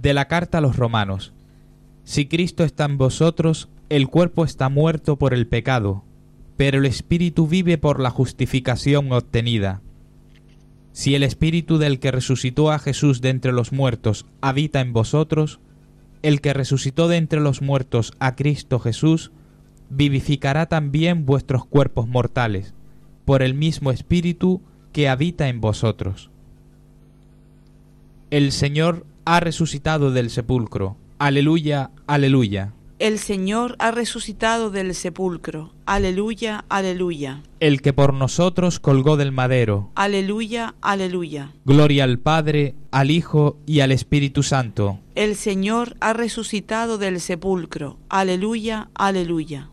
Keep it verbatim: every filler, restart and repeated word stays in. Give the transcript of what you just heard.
De la carta a los Romanos. Si Cristo está en vosotros, el cuerpo está muerto por el pecado, pero el espíritu vive por la justificación obtenida. Si el espíritu del que resucitó a Jesús de entre los muertos habita en vosotros, el que resucitó de entre los muertos a Cristo Jesús, vivificará también vuestros cuerpos mortales, por el mismo espíritu que habita en vosotros. El Señor ha resucitado del sepulcro. Aleluya, aleluya. El Señor ha resucitado del sepulcro. Aleluya, aleluya. El que por nosotros colgó del madero. Aleluya, aleluya. Gloria al Padre, al Hijo y al Espíritu Santo. El Señor ha resucitado del sepulcro. Aleluya, aleluya.